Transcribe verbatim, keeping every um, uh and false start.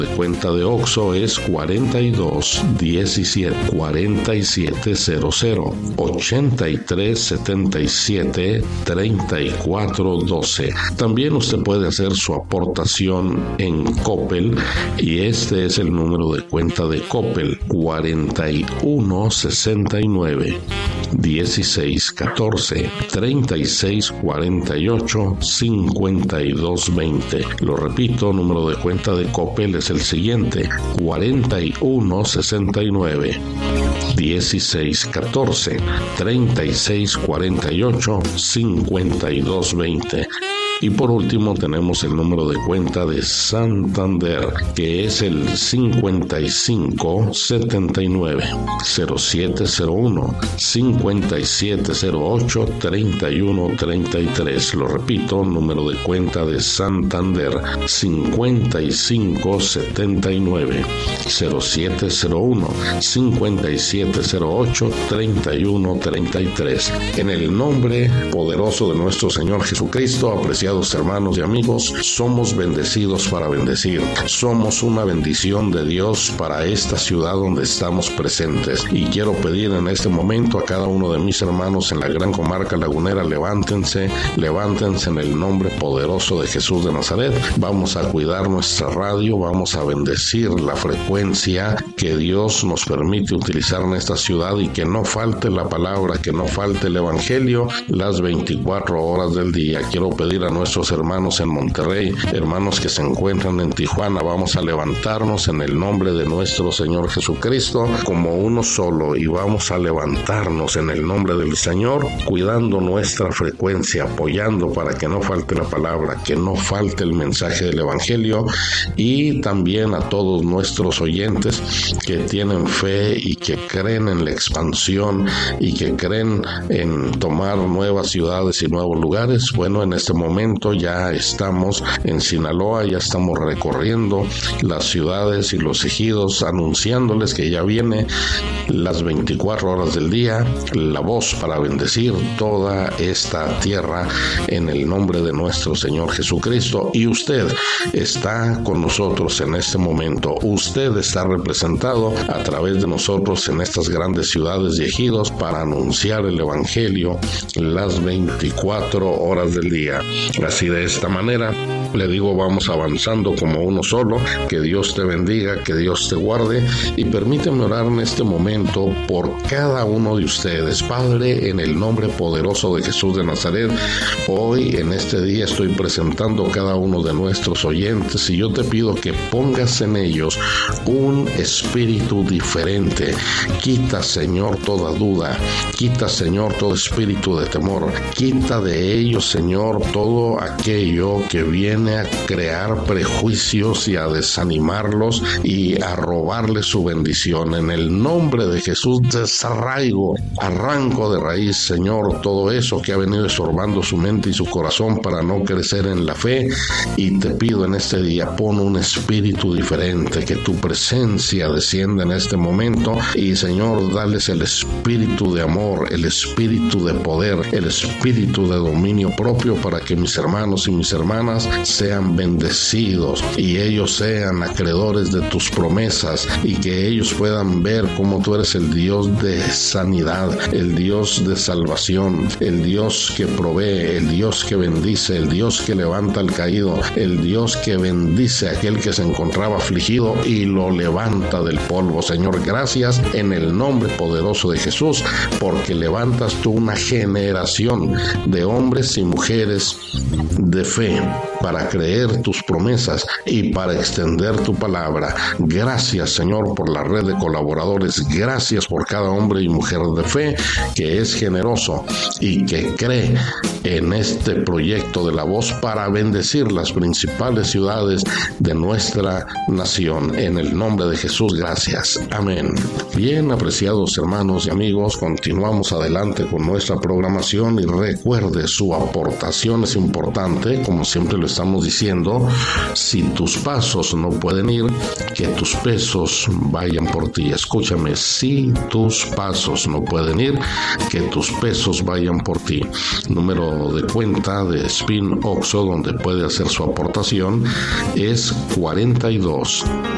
de cuenta de Oxxo es cuarenta y dos diecisiete cuarenta y siete cero cero ochenta y tres setenta y siete treinta y cuatro doce. También usted puede hacer su aportación en Coppel y este es el número de cuenta de Coppel: cuarenta y uno sesenta y nueve dieciséis catorce treinta y seis cuarenta y ocho cincuenta y dos veinte. Lo repito, número de cuenta de Coppel es el siguiente: cuarenta y uno sesenta y nueve dieciséis catorce treinta y seis cuarenta y ocho cincuenta y dos veinte. Y por último tenemos el número de cuenta de Santander, que es el cincuenta y cinco setenta y nueve cero siete cero uno cincuenta y siete cero ocho treinta y uno treinta y tres. Lo repito, número de cuenta de Santander: cincuenta y cinco setenta y nueve cero siete cero uno cincuenta y siete cero ocho treinta y uno treinta y tres. En el nombre poderoso de nuestro Señor Jesucristo, apreciados hermanos y amigos, somos bendecidos para bendecir. Somos una bendición de Dios para esta ciudad donde estamos presentes. Y quiero pedir en este momento a cada uno de mis hermanos en la gran comarca lagunera: levántense, levántense en el nombre poderoso de Jesús de Nazaret. Vamos a cuidar nuestra radio, vamos a bendecir la frecuencia que Dios nos permite utilizar en esta ciudad, y que no falte la palabra, que no falte el evangelio las veinticuatro horas del día. Quiero pedir a nuestros hermanos en Monterrey, hermanos que se encuentran en Tijuana, vamos a levantarnos en el nombre de nuestro Señor Jesucristo como uno solo, y vamos a levantarnos en el nombre del Señor, cuidando nuestra frecuencia, apoyando para que no falte la palabra, que no falte el mensaje del evangelio. Y también a todos nuestros oyentes que tienen fe y que creen en la expansión y que creen en tomar nuevas ciudades y nuevos lugares. Bueno, en este momento ya estamos en Sinaloa, ya estamos recorriendo las ciudades y los ejidos, anunciándoles que ya viene las veinticuatro horas del día, la voz para bendecir toda esta tierra en el nombre de nuestro Señor Jesucristo. Y usted está con nosotros en este momento, usted está representado a través de nosotros en estas grandes ciudades y ejidos para anunciar el evangelio las veinticuatro horas del día. Así, de esta manera, le digo, vamos avanzando como uno solo. Que Dios te bendiga, que Dios te guarde, y permíteme orar en este momento por cada uno de ustedes. Padre, en el nombre poderoso de Jesús de Nazaret, hoy en este día estoy presentando cada uno de nuestros oyentes, y yo te pido que pongas en ellos un espíritu diferente. Quita, Señor, toda duda, quita, Señor, todo espíritu de temor, quita de ellos, Señor, todo aquello que viene a crear prejuicios y a desanimarlos y a robarles su bendición. En el nombre de Jesús desarraigo, arranco de raíz, Señor, todo eso que ha venido estorbando su mente y su corazón para no crecer en la fe, y te pido en este día, pon un espíritu diferente, que tu presencia descienda en este momento, y Señor, dales el espíritu de amor, el espíritu de poder, el espíritu de dominio propio, para que mis hermanos y mis hermanas sean bendecidos y ellos sean acreedores de tus promesas, y que ellos puedan ver cómo tú eres el Dios de sanidad, el Dios de salvación, el Dios que provee, el Dios que bendice, el Dios que levanta al caído, el Dios que bendice a aquel que se encontraba afligido y lo levanta del polvo. Señor, gracias en el nombre poderoso de Jesús, porque levantas tú una generación de hombres y mujeres de fe para creer tus promesas y para extender tu palabra. Gracias, Señor, por la red de colaboradores. Gracias por cada hombre y mujer de fe que es generoso y que cree en este proyecto de la voz para bendecir las principales ciudades de nuestra nación. En el nombre de Jesús, gracias. Amén. Bien, apreciados hermanos y amigos, continuamos adelante con nuestra programación, y recuerde, su aportación es importante, como siempre lo estamos diciendo. Si tus pasos no pueden ir, que tus pesos vayan por ti. Escúchame, si tus pasos no pueden ir, que tus pesos vayan por ti. Número de cuenta de Spin Oxxo, donde puede hacer su aportación, es cuarenta y dos